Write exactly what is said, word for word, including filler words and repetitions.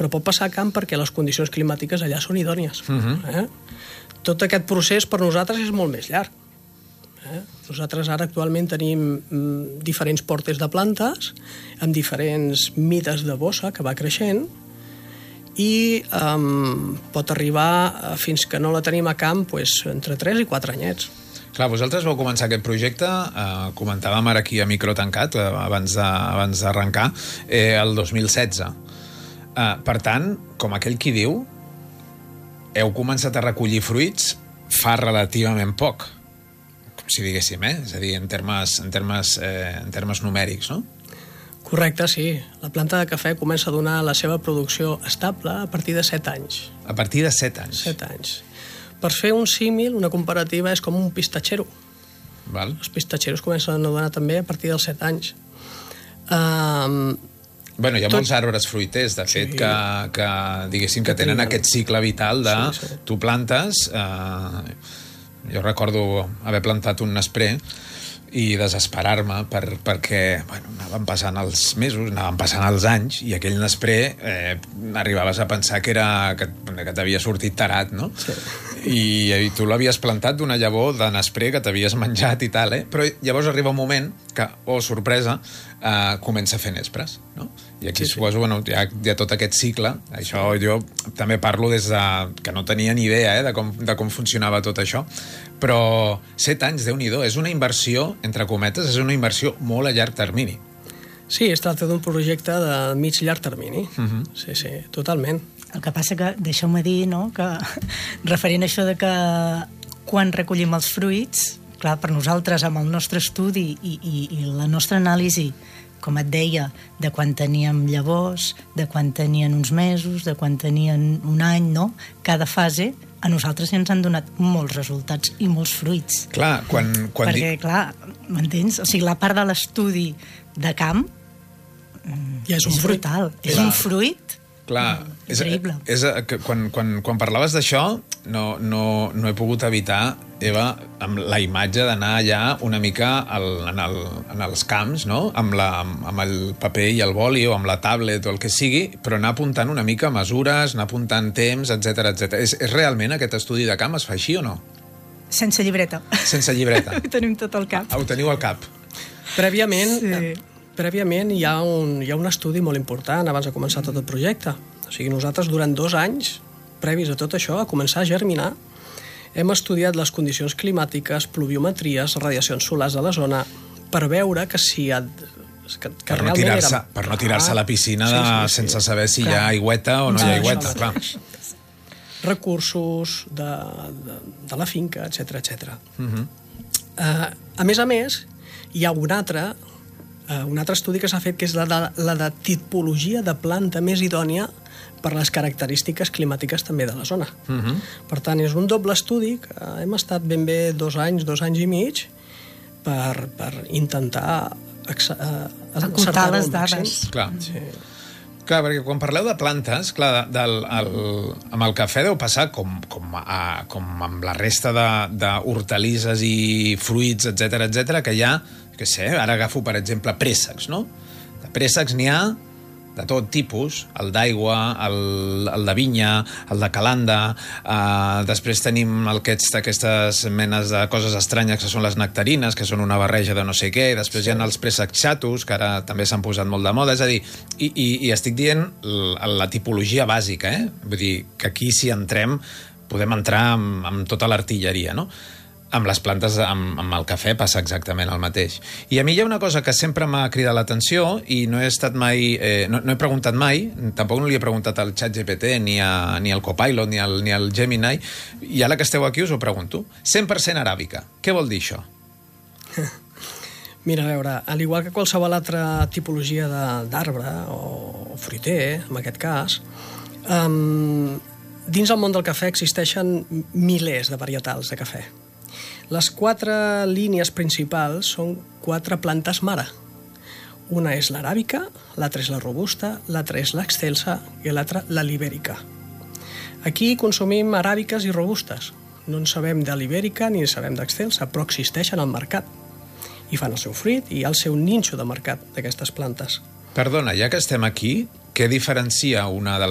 però pot passar a camp perquè les condicions climàtiques allà són idònies. Uh-huh. eh? Tot aquest procés per nosaltres és molt més llarg. Eh? Nosaltres ara actualment tenim mm, diferents portes de plantes amb diferents mides de bossa que va creixent i um, pot arribar fins que no la tenim a camp pues, entre tres i quatre anyets. Clar, vosaltres vau començar aquest projecte, eh, comentàvem ara aquí a micro tancat, eh, abans de, abans d'arrencar, eh, el dos mil setze. Eh, per tant, com aquell qui diu, heu començat a recollir fruits fa relativament poc, com si diguéssim, eh? És a dir, en termes, en termes, eh, en termes numèrics, no? Correcte, sí. La planta de cafè comença a donar la seva producció estable a partir de set anys. A partir de set anys? set anys. Per fer un símil, una comparativa, és com un pistatxero. Val. Els pistatxeros comencen a donar també a partir dels set anys. Um, bueno, hi ha tot... molts arbres fruiters, de fet, sí. que, que, diguéssim, que, que tenen aquest cicle vital de sí, sí. tu plantes... Eh, jo recordo haver plantat un nesprè i desesperar-me per, perquè bueno, anaven passant els mesos, anaven passant els anys i aquell nesprè eh, arribaves a pensar que, era, que, que t'havia sortit tarat, no? Sí. I, i tu l'havies plantat d'una llavor de nesprè que t'havies menjat i tal, eh? Però llavors arriba un moment que, oh, sorpresa, eh, comença a fer nespres, no? I aquí sí, sí. suposo, bueno, hi ha, hi ha tot aquest cicle. Això jo també parlo des de... que no tenia ni idea eh, de, com, de com funcionava tot això. Però set anys, Déu-n'hi-do, és una inversió, entre cometes, és una inversió molt a llarg termini. Sí, es tracta d'un projecte de mig llarg termini. Uh-huh. Sí, sí, totalment. El que passa que, deixeu-me dir, no?, que referent a això de que quan recollim els fruits, clar, per nosaltres, amb el nostre estudi i, i, i la nostra anàlisi, com et deia, de quan teníem llavors, de quan tenien uns mesos, de quan tenien un any, no? Cada fase, a nosaltres ens han donat molts resultats i molts fruits. Clar, quan... quan Perquè, di... clar, m'entens? O sigui, la part de l'estudi de camp ja és, un és fruit. brutal. És Clar. un fruit Clar, és, increïble. és, és, que quan, quan, quan parlaves d'això no, no, no he pogut evitar, Eva, amb la imatge d'anar allà una mica al, en, el, en els camps, no? Amb, la, amb, amb el paper i el boli o amb la tablet o el que sigui, però anar apuntant una mica mesures, anar apuntant temps, etcètera, etcètera. És, és realment aquest estudi de camp es fa així o no? Sense llibreta. Sense llibreta. Ho tenim tot al cap. Ho teniu al cap. Prèviament, Sí. eh, prèviament hi ha, un, hi ha un estudi molt important abans de començar tot el projecte. O sigui, nosaltres durant dos anys, previs a tot això, a començar a germinar, hem estudiat les condicions climàtiques, pluviometries, radiacions solars de la zona, per veure que si ha, que, que Per no realment tirar-se era... per no tirar-se a la piscina de, sí, sí, sí. sense saber si Clar. hi ha aigüeta o no Ah, hi ha això aigüeta. Clar. mateix. Recursos de, de, de la finca, etcètera, etcètera. Uh-huh. Uh, a més a més, hi ha un altre, uh, un altre estudi que s'ha fet, que és la de, la de tipologia de planta més idònia per les característiques climàtiques també de la zona. Uh-huh. Per tant, és un doble estudi que hem estat ben bé dos anys, dos anys i mig per, per intentar exa, uh, acotar les màxim. dades. Clar. Sí. Clar, perquè quan parleu de plantes, clar, del, el, amb el cafè deu passar com, com, a, com amb la resta d'hortalisses i fruits, etcètera, etcètera, que hi ha, que sé, ara agafo, per exemple, préssecs, no? De préssecs n'hi ha de tot tipus, el d'aigua, el, el de vinya, el de calanda, eh, després tenim aquests, aquestes menes de coses estranyes que són les nectarines, que són una barreja de no sé què, i després sí. Hi ha els préssecs xatos, que ara també s'han posat molt de moda, és a dir, i, i, i estic dient la, la tipologia bàsica, eh? Vull dir, que aquí si entrem podem entrar amb, amb tota l'artilleria, no? Amb les plantes, amb, amb el cafè passa exactament el mateix. I a mi hi ha una cosa que sempre m'ha cridat l'atenció i no he estat mai, eh, no, no he preguntat mai, tampoc no li he preguntat al ChatGPT, ni, a, ni al Copilot, ni al, ni al Gemini, i ara que esteu aquí us ho pregunto. cent per cent aràbica. Què vol dir això? Mira, a veure, al igual que qualsevol altra tipologia d'arbre o fruiter, en aquest cas, um, dins el món del cafè existeixen milers de varietals de cafè. Les quatre línies principals són quatre plantes mare. Una és l'aràbica, l'altra és la robusta, l'altra és l'excelsa i l'altra la libèrica. Aquí consumim aràbiques i robustes. No en sabem de libèrica ni en sabem d'excelsa, però existeixen al mercat. I fan el seu fruit i hi ha el seu ninxo de mercat d'aquestes plantes. Perdona, ja que estem aquí, què diferencia una de